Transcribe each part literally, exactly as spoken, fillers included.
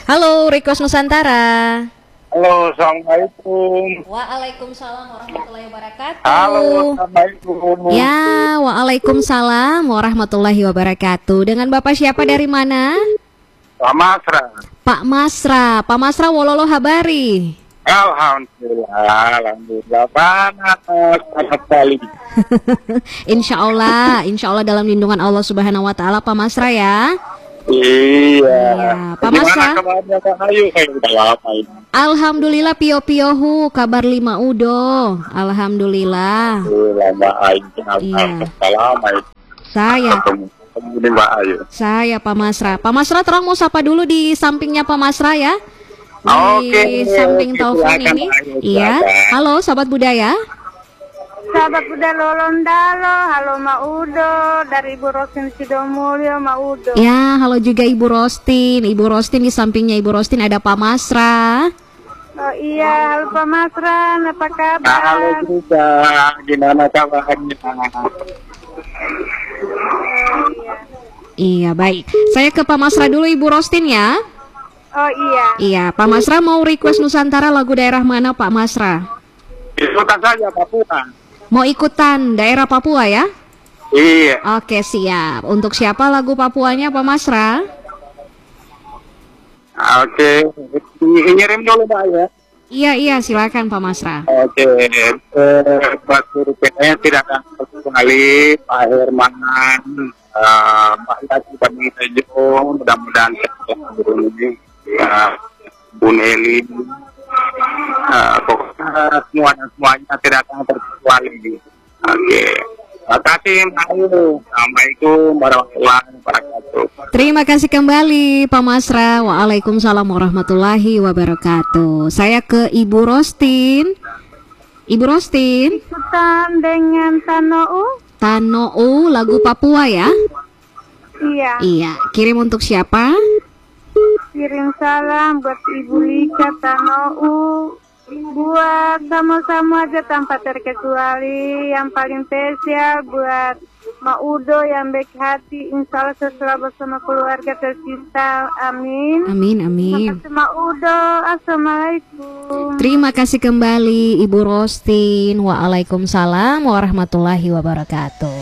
Halo, Request Nusantara. Halo, assalamualaikum. Waalaikumsalam warahmatullahi wabarakatuh. Halo, assalamualaikum. Ya, waalaikumsalam warahmatullahi wabarakatuh. Dengan Bapak siapa dari mana? Pak Masra. Pak Masra, Pak Masra wololo habari. Alhamdulillah, alhamdulillah. Panas, panas sekali. Insya Allah, insya Allah dalam lindungan Allah Subhanahu Wa Taala, Pak Masra ya. Iya. Iya, Pak Gimana Masra? kabarnya Kak Ayu? Saya udah lama ini. Alhamdulillah pio piohu kabar lima udo. Alhamdulillah. Alhamdulillah, Mbak Ayu. Iya. Udah lama ini. Saya, Ketemu, ketemu ini Mbak Ayu. saya Pak Masra. Pak Masra terang mau sapa dulu di sampingnya Pak Masra ya. Di Oke, samping oke, telepon silakan, ini. Pak Ayu, Iya. silakan. Halo sahabat budaya. Sahabat budaya Lolondalo, halo Maudo dari Ibu Rosin Sidomulyo, Maudo. Ya, halo juga Ibu Rostin. Ibu Rostin di sampingnya Ibu Rostin ada Pak Masra. Oh iya, halo Pak Masran, apa kabar? Halo juga, gimana kabarnya? Oh, iya. Iya, baik. Saya ke Pak Masra dulu Ibu Rostin ya. Oh iya. Iya, Pak Masra mau request Nusantara lagu daerah mana Pak Masra? Ikutan saja Papua. Mau ikutan daerah Papua ya? Iya. Oke, siap. Untuk siapa lagu Papuanya Pak Masra? Oke, ngirim dulu Pak ya. Iya, iya, silakan Pak Masra. Oke, eh, buat guru P T N tidak akan kembali Pak Herman, eh, Pak Yati Bani Tejo, mudah-mudahan setelah guru ini, ya, Bun Eli, eh, pokoknya semua dan semuanya tidak akan terkecuali. Oke, terima kasih Mbak Ayu. Assalamualaikum warahmatullahi wabarakatuh. Terima kasih kembali Pak Masra. Waalaikumsalam warahmatullahi wabarakatuh. Saya ke Ibu Rostin. Ibu Rostin, Ikutan dengan Tanou? Tanou lagu Papua ya? Iya. Iya, kirim untuk siapa? Kirim salam buat Ibu Lika Tanou. Buat sama-sama aja tanpa terkecuali. Yang paling spesial buat Maudo yang baik hati, insya Allah selalu bersama keluarga tercinta, amin. Amin, amin. Terima kasih Maudo, assalamualaikum. Terima kasih kembali Ibu Rostin. Waalaikumsalam warahmatullahi wabarakatuh.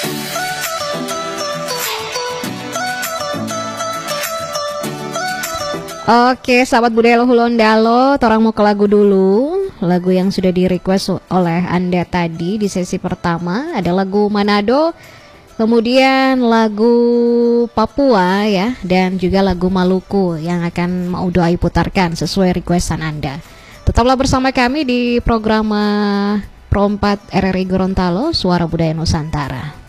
Oke, sahabat budaya Lolondalo, torang mau ke lagu dulu. Lagu yang sudah di request oleh Anda tadi di sesi pertama ada lagu Manado, kemudian lagu Papua ya, dan juga lagu Maluku yang akan mau doai putarkan sesuai requestan Anda. Tetaplah bersama kami di program Pro empat R R I Gorontalo, Suara Budaya Nusantara.